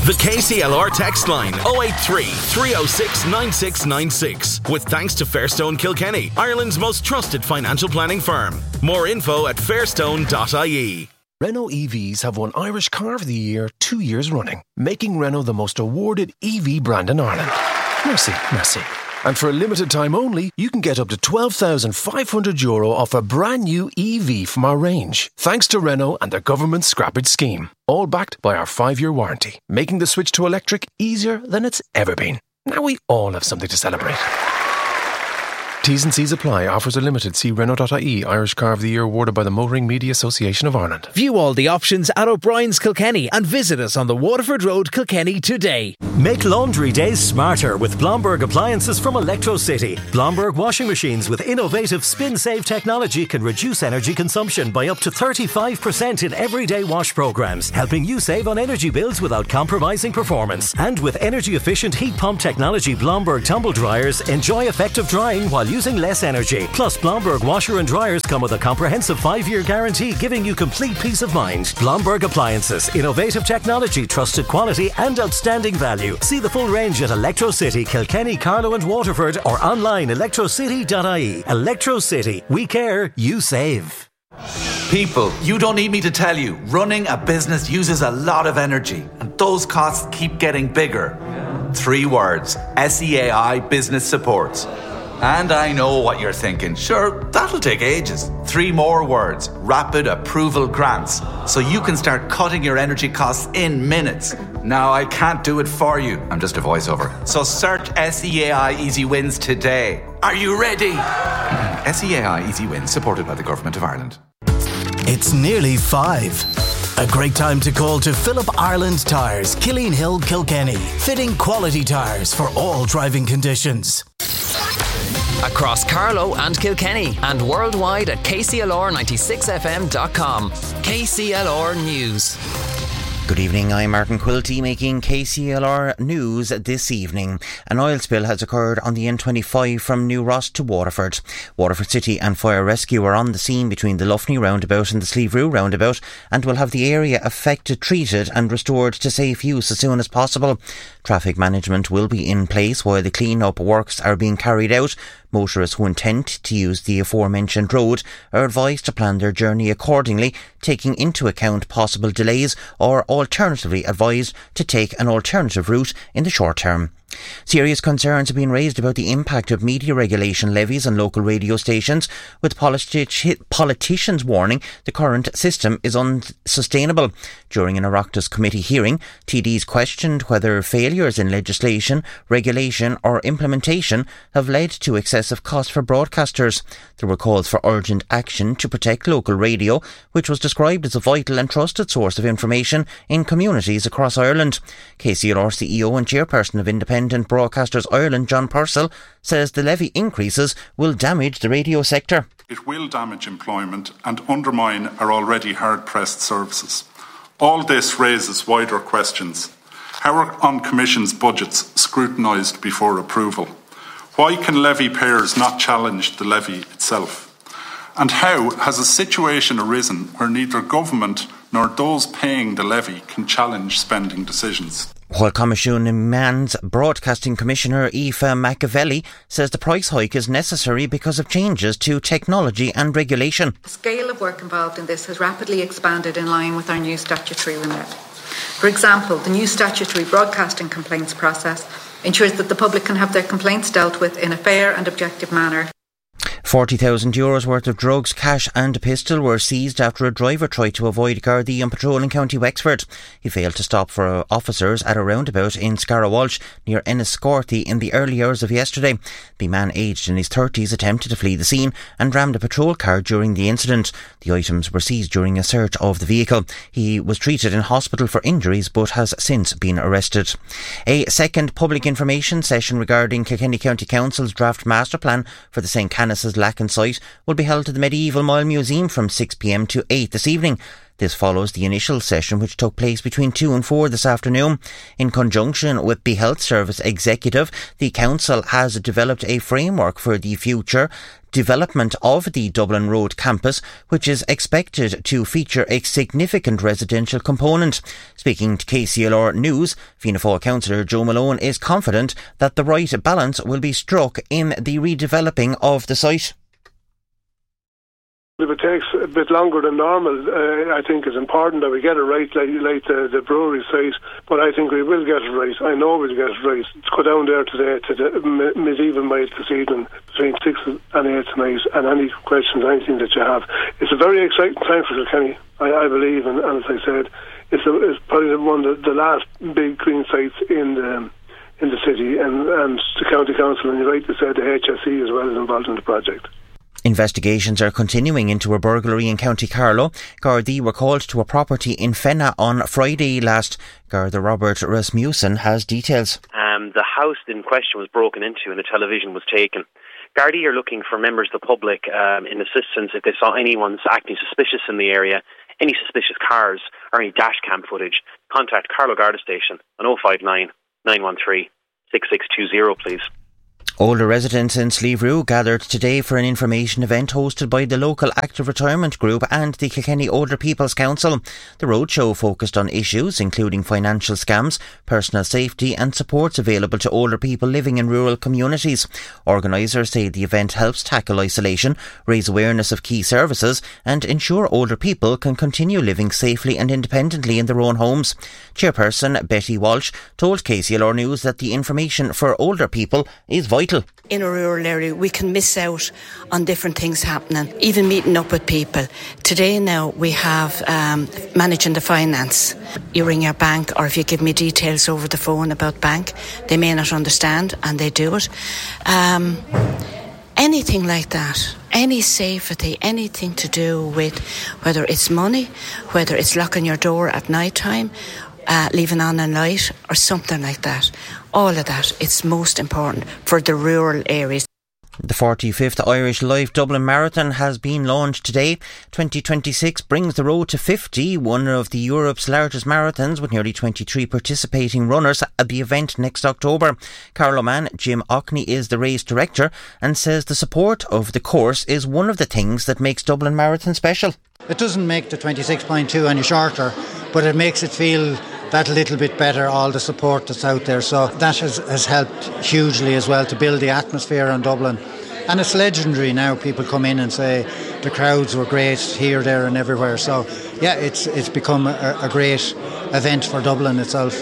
The KCLR text line 083 306 9696. With thanks to Fairstone Kilkenny, Ireland's most trusted financial planning firm. More info at fairstone.ie. Renault EVs have won Irish Car of the Year 2 years running, making Renault the most awarded EV brand in Ireland. Merci, merci. And for a limited time only, you can get up to €12,500 off a brand new EV from our range, thanks to Renault and their government scrappage scheme. All backed by our 5-year warranty, making the switch to electric easier than it's ever been. Now we all have something to celebrate. T's and C's apply. Offers are limited. See Renault.ie. Irish Car of the Year awarded by the Motoring Media Association of Ireland. View all the options at O'Brien's Kilkenny and visit us on the Waterford Road, Kilkenny today. Make laundry days smarter with Blomberg appliances from Electro City. Blomberg washing machines with innovative spin-save technology can reduce energy consumption by up to 35% in everyday wash programs, helping you save on energy bills without compromising performance. And with energy-efficient heat pump technology Blomberg tumble dryers, enjoy effective drying while using less energy. Plus, Blomberg washer and dryers come with a comprehensive 5-year guarantee, giving you complete peace of mind. Blomberg appliances, innovative technology, trusted quality and outstanding value. See the full range at Electro City, Kilkenny, Carlow and Waterford, or online electrocity.ie. Electro City. We care, you save. People, you don't need me to tell you, running a business uses a lot of energy, and those costs keep getting bigger. 3 words: SEAI Business Supports. And I know what you're thinking. Sure, that'll take ages. 3 more words: Rapid Approval Grants. So you can start cutting your energy costs in minutes. Now, I can't do it for you. I'm just a voiceover. So search SEAI Easy Wins today. Are you ready? SEAI Easy Wins, supported by the Government of Ireland. It's nearly 5. A great time to call to Phillip Ireland Tyres, Killeen Hill, Kilkenny. Fitting quality tyres for all driving conditions. Across Carlow and Kilkenny and worldwide at kclr96fm.com. KCLR News. Good evening, I'm Martin Quilty making KCLR News this evening. An oil spill has occurred on the N25 from New Ross to Waterford. Waterford City and Fire Rescue are on the scene between the Luffney roundabout and the Sleeveroo roundabout and will have the area affected treated and restored to safe use as soon as possible. Traffic management will be in place while the clean-up works are being carried out. Motorists who intend to use the aforementioned road are advised to plan their journey accordingly, taking into account possible delays, or alternatively advised to take an alternative route in the short term. Serious concerns have been raised about the impact of media regulation levies on local radio stations, with politicians warning the current system is unsustainable. During an Oireachtas committee hearing, TDs questioned whether failures in legislation, regulation or implementation have led to excessive costs for broadcasters. There were calls for urgent action to protect local radio, which was described as a vital and trusted source of information in communities across Ireland. KCLR CEO and chairperson of Independent Broadcasters Ireland, John Purcell, says the levy increases will damage the radio sector. It will damage employment and undermine our already hard-pressed services. All this raises wider questions. How are Commission's budgets scrutinised before approval? Why can levy payers not challenge the levy itself? And how has a situation arisen where neither government nor those paying the levy can challenge spending decisions? While Comisiún Man's Broadcasting Commissioner Aoife McAvelli says the price hike is necessary because of changes to technology and regulation. The scale of work involved in this has rapidly expanded in line with our new statutory remit. For example, the new statutory broadcasting complaints process ensures that the public can have their complaints dealt with in a fair and objective manner. €40,000 worth of drugs, cash and a pistol were seized after a driver tried to avoid Gardaí on patrol in County Wexford. He failed to stop for officers at a roundabout in Scarrawalsh near Enniscorthy in the early hours of yesterday. The man, aged in his 30s, attempted to flee the scene and rammed a patrol car during the incident. The items were seized during a search of the vehicle. He was treated in hospital for injuries but has since been arrested. A second public information session regarding Kilkenny County Council's draft master plan for the St. Canice's Lacken site will be held at the Medieval Mile Museum from 6 p.m. to 8 this evening. This follows the initial session which took place between 2 and 4 this afternoon. In conjunction with the Health Service Executive, the Council has developed a framework for the future development of the Dublin Road campus, which is expected to feature a significant residential component. Speaking to KCLR News, Fianna Fáil councillor Joe Malone is confident that the right balance will be struck in the redeveloping of the site. If it takes a bit longer than normal, I think it's important that we get it right, like the brewery site, but I think we will get it right. I know we'll get it right. Let's go down there today to the medieval mile this evening between 6 and 8 tonight, and any questions, anything that you have. It's a very exciting time for Kilkenny, I believe, and as I said, it's probably one of the last big green sites in the city, and the County Council, and you're right to say the HSE as well is involved in the project. Investigations are continuing into a burglary in County Carlow. Gardaí were called to a property in Fenagh on Friday last. Garda Robert Rasmussen has details. The house in question was broken into and a television was taken. Gardaí are looking for members of the public in assistance if they saw anyone acting suspicious in the area, any suspicious cars or any dash cam footage. Contact Carlow Garda Station on 059 913 6620 please. Older residents in Slieve Rue gathered today for an information event hosted by the local Active Retirement Group and the Kilkenny Older People's Council. The roadshow focused on issues including financial scams, personal safety and supports available to older people living in rural communities. Organisers say the event helps tackle isolation, raise awareness of key services and ensure older people can continue living safely and independently in their own homes. Chairperson Betty Walsh told KCLR News that the information for older people is vital. In a rural area, we can miss out on different things happening, even meeting up with people. Today now we have managing the finance. You ring your bank, or if you give me details over the phone about bank, they may not understand and they do it. Anything like that, any safety, anything to do with whether it's money, whether it's locking your door at night time, leaving on a light or something like that. All of that, it's most important for the rural areas. The 45th Irish Life Dublin Marathon has been launched today. 2026 brings the road to 50, one of the Europe's largest marathons, with nearly 23 participating runners at the event next October. Carlow man Jim Ockney is the race director and says the support of the course is one of the things that makes Dublin Marathon special. It doesn't make the 26.2 any shorter, but it makes it feel that little bit better, all the support that's out there. So that has helped hugely as well to build the atmosphere in Dublin. And it's legendary now. People come in and say the crowds were great here, there and everywhere. So yeah, it's become a great event for Dublin itself.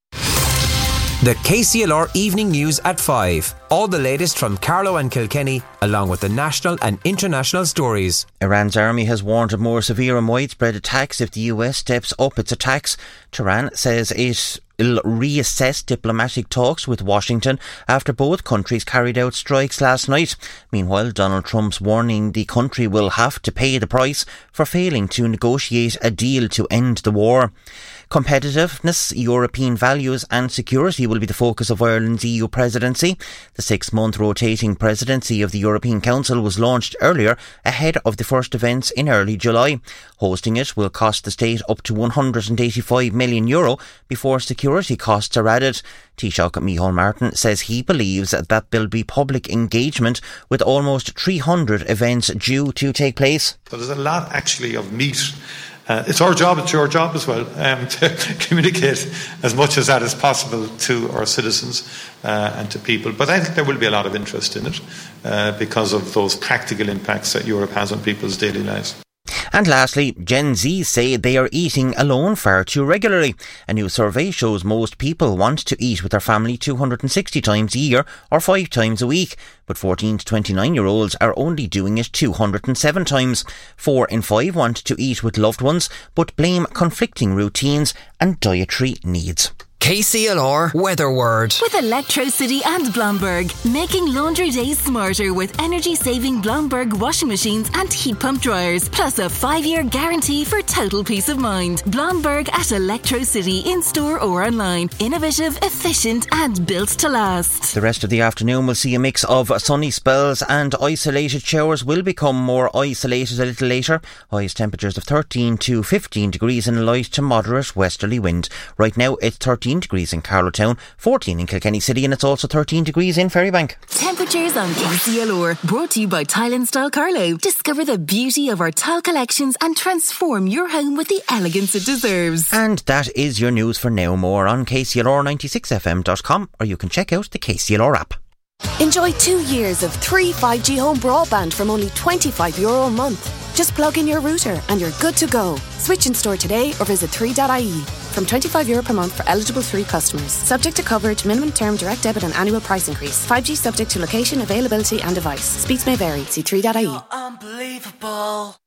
The KCLR Evening News at 5. All the latest from Carlow and Kilkenny, along with the national and international stories. Iran's army has warned of more severe and widespread attacks if the US steps up its attacks. Tehran says it will reassess diplomatic talks with Washington after both countries carried out strikes last night. Meanwhile, Donald Trump's warning the country will have to pay the price for failing to negotiate a deal to end the war. Competitiveness, European values and security will be the focus of Ireland's EU presidency. The 6-month rotating presidency of the European Council was launched earlier ahead of the first events in early July. Hosting it will cost the state up to €185 million before security costs are added. Taoiseach Micheál Martin says he believes that there'll be public engagement with almost 300 events due to take place. So there's a lot actually of meat. It's our job, it's your job as well, to communicate as much as that is possible to our citizens and to people. But I think there will be a lot of interest in it because of those practical impacts that Europe has on people's daily lives. And lastly, Gen Z say they are eating alone far too regularly. A new survey shows most people want to eat with their family 260 times a year or 5 times a week. But 14 to 29-year-olds are only doing it 207 times. 4 in 5 want to eat with loved ones, but blame conflicting routines and dietary needs. KCLR Weather Word. With Electrocity and Blomberg, making laundry days smarter with energy-saving Blomberg washing machines and heat pump dryers, plus a 5-year guarantee for total peace of mind. Blomberg at Electrocity, in-store or online. Innovative, efficient and built to last. The rest of the afternoon will see a mix of sunny spells and isolated showers will become more isolated a little later. Highest temperatures of 13 to 15 degrees in a light to moderate westerly wind. Right now it's 13 degrees in Carlowtown, 14 in Kilkenny City, and it's also 13 degrees in Ferrybank. Temperatures on KCLR, brought to you by Tile & Style Carlow. Discover the beauty of our tile collections and transform your home with the elegance it deserves. And that is your news for now. More on KCLR96fm.com, or you can check out the KCLR app. Enjoy 2 years of 3 5G home broadband from only €25 a month. Just plug in your router and you're good to go. Switch in store today or visit 3.ie. From €25 per month for eligible 3 customers. Subject to coverage, minimum term, direct debit and annual price increase. 5G subject to location, availability and device. Speeds may vary. See 3.ie. Unbelievable.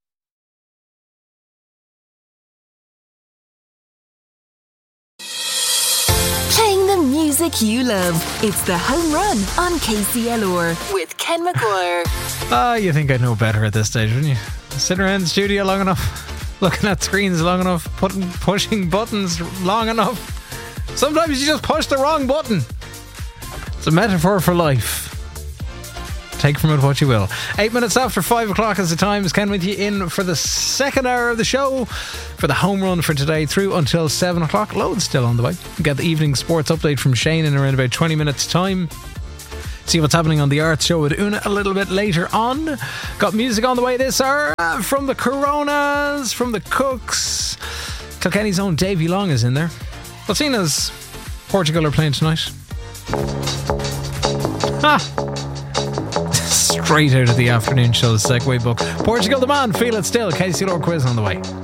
Playing the music you love. It's The Home Run on KCLR with Ken McGuire. You think I'd know better at this stage, wouldn't you? Sit around in the studio long enough, looking at screens long enough, pushing buttons long enough. Sometimes you just push the wrong button. It's a metaphor for life. Take from it what you will. 8 minutes after 5 o'clock is the time. Is Ken with you in for the second hour of the show for the home run for today through until 7 o'clock. Loads still on the way. We'll get the evening sports update from Shane in around about 20 minutes time. See what's happening on the Arts Show with Una a little bit later on. Got music on the way this hour from the Coronas, from the Cooks. Kilkenny's own Davy Long is in there. Well, seeing as Portugal are playing tonight. Straight out of the afternoon show's segue book. Portugal the Man, Feel It Still. KCLR quiz on the way.